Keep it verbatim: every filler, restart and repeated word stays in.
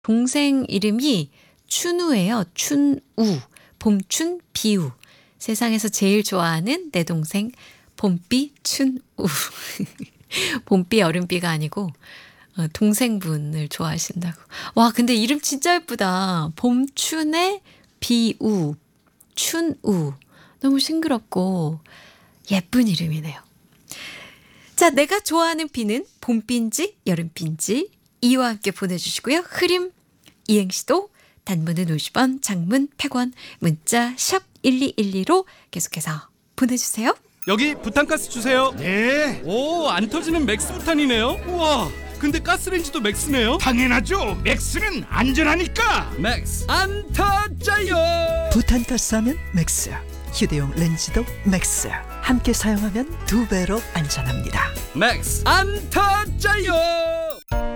동생 이름이 춘우예요. 춘우. 봄춘 비우. 세상에서 제일 좋아하는 내 동생 봄비 춘우. 봄비 여름비가 아니고 어, 동생분을 좋아하신다고. 와, 근데 이름 진짜 예쁘다. 봄춘의 비우. 춘우. 너무 싱그럽고 예쁜 이름이네요. 자, 내가 좋아하는 비는 봄비인지 여름비인지 이와 함께 보내주시고요. 흐림 이행시도 단문은 오십 원, 장문 백 원, 문자 샵 일이일이로 계속해서 보내주세요. 여기 부탄가스 주세요. 네, 오, 안 터지는 맥스 부탄이네요. 우와, 근데 가스레인지도 맥스네요. 당연하죠. 맥스는 안전하니까. 맥스 안 터져요. 부탄가스 하면 맥스, 휴대용 렌즈도 맥스. 함께 사용하면 두 배로 안전합니다. 맥스 안 터져요.